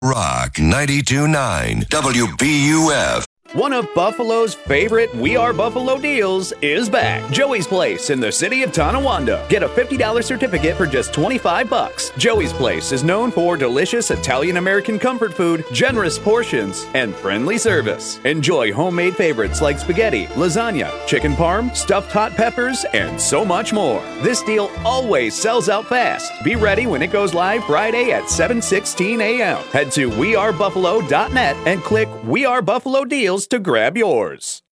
Rock 92.9 WBUF. One of Buffalo's favorite We Are Buffalo deals is back. Joey's Place in the city of Tonawanda. Get a $50 certificate for just $25. Joey's Place is known for delicious Italian-American comfort food, generous portions, and friendly service. Enjoy homemade favorites like spaghetti, lasagna, chicken parm, stuffed hot peppers, and so much more. This deal always sells out fast. Be ready when it goes live Friday at 7:16 a.m. Head to wearebuffalo.net and click We Are Buffalo Deals to grab yours.